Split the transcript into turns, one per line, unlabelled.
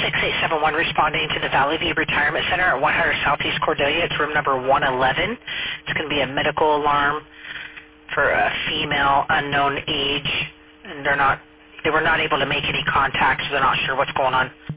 6871 responding to the Valley View Retirement Center at 100 Southeast Cordelia. It's room number 111. It's going to be a medical alarm for a female unknown age, and they were not able to make any contact, so they're not sure what's going on.